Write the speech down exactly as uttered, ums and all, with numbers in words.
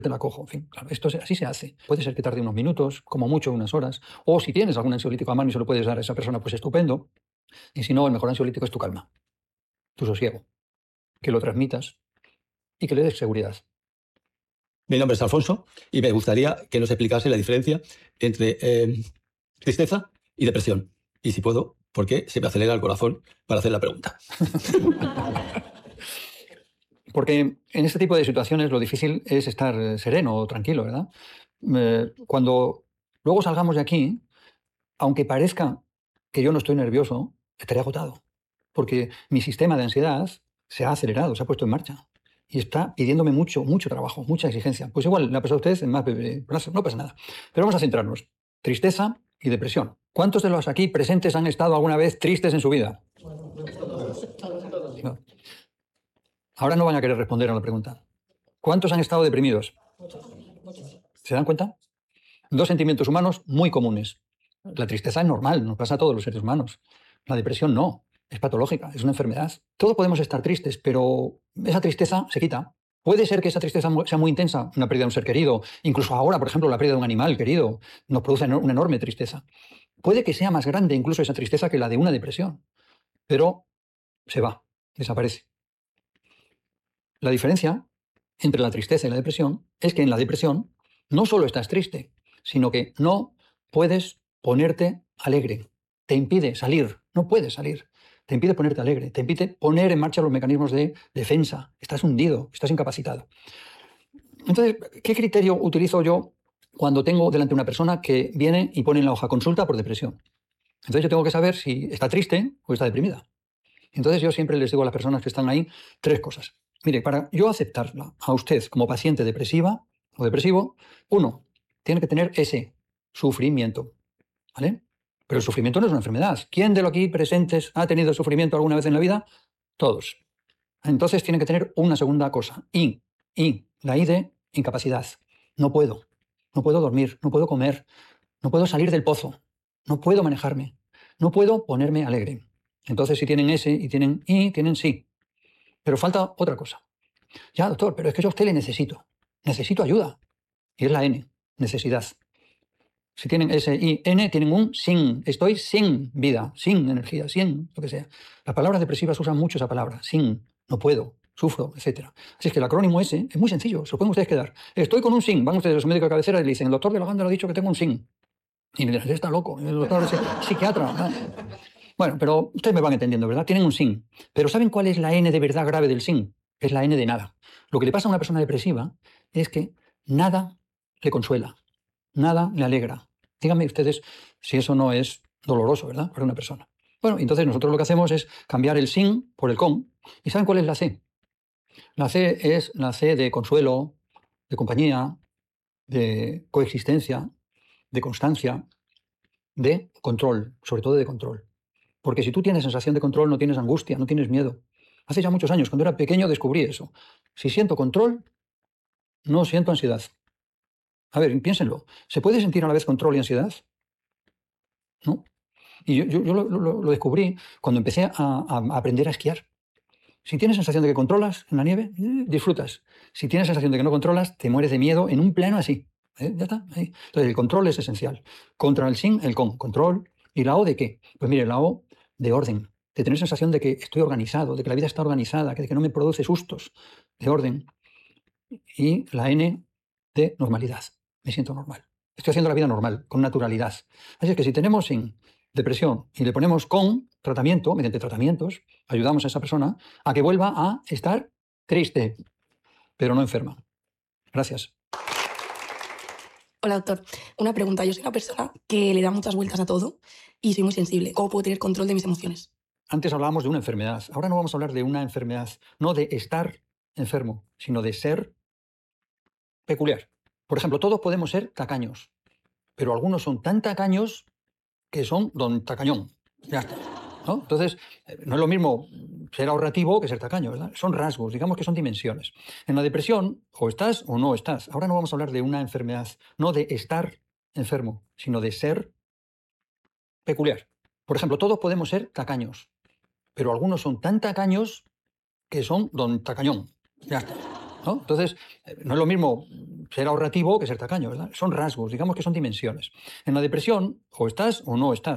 te la cojo. En fin, claro, esto se- así se hace. Puede ser que tarde unos minutos, como mucho unas horas, o si tienes algún ansiolítico a mano y se lo puedes dar a esa persona, pues estupendo. Y si no, el mejor ansiolítico es tu calma, tu sosiego, que lo transmitas y que le des seguridad. Mi nombre es Alfonso y me gustaría que nos explicase la diferencia entre eh, tristeza y depresión. Y si puedo, ¿por qué se me acelera el corazón para hacer la pregunta? Porque en este tipo de situaciones lo difícil es estar eh, sereno o tranquilo, ¿verdad? Eh, cuando luego salgamos de aquí, aunque parezca que yo no estoy nervioso, estaré agotado. Porque mi sistema de ansiedad se ha acelerado, se ha puesto en marcha. Y está pidiéndome mucho, mucho trabajo, mucha exigencia. Pues igual le ha pasado a usted, en más, eh, no pasa nada. Pero vamos a centrarnos. Tristeza y depresión. ¿Cuántos de los aquí presentes han estado alguna vez tristes en su vida? No. Ahora no van a querer responder a la pregunta. ¿Cuántos han estado deprimidos? ¿Se dan cuenta? Dos sentimientos humanos muy comunes. La tristeza es normal, nos pasa a todos los seres humanos. La depresión no, es patológica, es una enfermedad. Todos podemos estar tristes, pero esa tristeza se quita. Puede ser que esa tristeza sea muy intensa, una pérdida de un ser querido, incluso ahora, por ejemplo, la pérdida de un animal querido, nos produce una enorme tristeza. Puede que sea más grande incluso esa tristeza que la de una depresión, pero se va, desaparece. La diferencia entre la tristeza y la depresión es que en la depresión no solo estás triste, sino que no puedes ponerte alegre. Te impide salir, no puedes salir. Te impide ponerte alegre, te impide poner en marcha los mecanismos de defensa. Estás hundido, estás incapacitado. Entonces, ¿qué criterio utilizo yo cuando tengo delante una persona que viene y pone en la hoja consulta por depresión? Entonces yo tengo que saber si está triste o está deprimida. Entonces yo siempre les digo a las personas que están ahí tres cosas. Mire, para yo aceptarla a usted como paciente depresiva o depresivo, uno, tiene que tener ese sufrimiento, ¿vale? Pero el sufrimiento no es una enfermedad. ¿Quién de los aquí presentes ha tenido sufrimiento alguna vez en la vida? Todos. Entonces tiene que tener una segunda cosa. I, I, la I de incapacidad. No puedo. No puedo dormir, no puedo comer, no puedo salir del pozo, no puedo manejarme, no puedo ponerme alegre. Entonces, si tienen S y tienen I, tienen sí. Pero falta otra cosa. Ya, doctor, pero es que yo a usted le necesito. Necesito ayuda. Y es la N, necesidad. Si tienen S, I, N, tienen un sin. Estoy sin vida, sin energía, sin lo que sea. Las palabras depresivas usan mucho esa palabra. Sin, no puedo, sufro, etcétera. Así es que el acrónimo S es muy sencillo, se lo pueden ustedes quedar. Estoy con un sin. Van ustedes a su médico de cabecera y le dicen, el doctor de la banda le ha dicho que tengo un sin. Y le dicen, está loco, el doctor es psiquiatra. ¿No? Bueno, pero ustedes me van entendiendo, ¿verdad? Tienen un sin. Pero ¿saben cuál es la N de verdad grave del sin? Es la N de nada. Lo que le pasa a una persona depresiva es que nada le consuela, nada le alegra. Díganme ustedes si eso no es doloroso, ¿verdad? Para una persona. Bueno, entonces nosotros lo que hacemos es cambiar el sin por el con. ¿Y saben cuál es la C? La C es la C de consuelo, de compañía, de coexistencia, de constancia, de control, sobre todo de control. Porque si tú tienes sensación de control, no tienes angustia, no tienes miedo. Hace ya muchos años, cuando era pequeño, descubrí eso. Si siento control, no siento ansiedad. A ver, piénsenlo. ¿Se puede sentir a la vez control y ansiedad? ¿No? Y yo, yo, yo lo, lo, lo descubrí cuando empecé a, a aprender a esquiar. Si tienes sensación de que controlas en la nieve, eh, disfrutas. Si tienes sensación de que no controlas, te mueres de miedo en un plano así. ¿Eh? Ya está. Ahí. Entonces, el control es esencial. Contra el sin, el con. Control. ¿Y la O de qué? Pues mire, la O de orden. De tener sensación de que estoy organizado, de que la vida está organizada, de que no me produce sustos. De orden. Y la N de normalidad. Me siento normal. Estoy haciendo la vida normal, con naturalidad. Así es que si tenemos sin depresión y le ponemos con tratamiento, mediante tratamientos, ayudamos a esa persona a que vuelva a estar triste, pero no enferma. Gracias. Hola, doctor. Una pregunta. Yo soy una persona que le da muchas vueltas a todo y soy muy sensible. ¿Cómo puedo tener control de mis emociones? Antes hablábamos de una enfermedad. Ahora no vamos a hablar de una enfermedad, no de estar enfermo, sino de ser peculiar. Por ejemplo, todos podemos ser tacaños, pero algunos son tan tacaños que son don tacañón. Ya está. ¿No? Entonces, no es lo mismo ser ahorrativo que ser tacaño, ¿verdad? Son rasgos, digamos que son dimensiones. En la depresión, o estás o no estás. Ahora no vamos a hablar de una enfermedad, no de estar enfermo, sino de ser peculiar. Por ejemplo, todos podemos ser tacaños, pero algunos son tan tacaños que son don tacañón. Ya está. ¿no? Entonces, no es lo mismo ser ahorrativo que ser tacaño, ¿verdad? Son rasgos, digamos que son dimensiones. En la depresión, o estás o no estás.